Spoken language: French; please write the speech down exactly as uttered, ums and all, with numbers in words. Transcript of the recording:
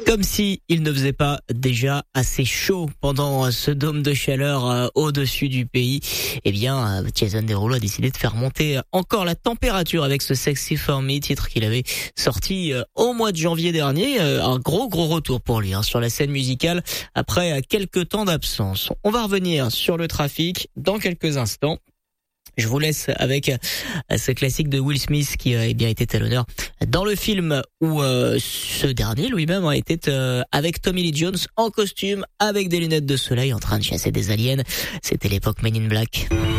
Comme si il ne faisait pas déjà assez chaud pendant ce dôme de chaleur euh, au-dessus du pays. Eh bien, euh, Jason Derulo a décidé de faire monter encore la température avec ce Sexy For Me, titre qu'il avait sorti euh, au mois de janvier dernier. Euh, un gros gros retour pour lui hein, sur la scène musicale après euh, quelques temps d'absence. On va revenir sur le trafic dans quelques instants. Je vous laisse avec ce classique de Will Smith qui a eh bien été à l'honneur dans le film où euh, ce dernier lui-même a été euh, avec Tommy Lee Jones en costume avec des lunettes de soleil en train de chasser des aliens. C'était l'époque Men in Black.